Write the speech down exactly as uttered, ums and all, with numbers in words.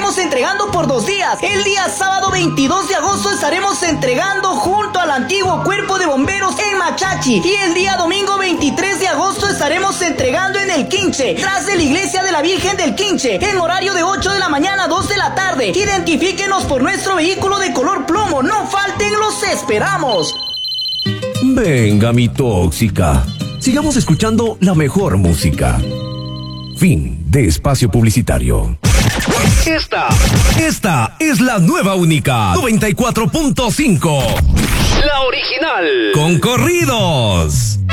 estaremos entregando por dos días. El día sábado veintidós de agosto estaremos entregando junto al antiguo cuerpo de bomberos en Machachi. Y el día domingo veintitrés de agosto estaremos entregando en el Quinche, tras de la iglesia de la Virgen del Quinche, en horario de ocho de la mañana a dos de la tarde. Identifíquenos por nuestro vehículo de color plomo. No falten, los esperamos. Venga, mi tóxica. Sigamos escuchando la mejor música. Fin de espacio publicitario. Esta, esta es la nueva única noventa y cuatro punto cinco. La original. Con corridos.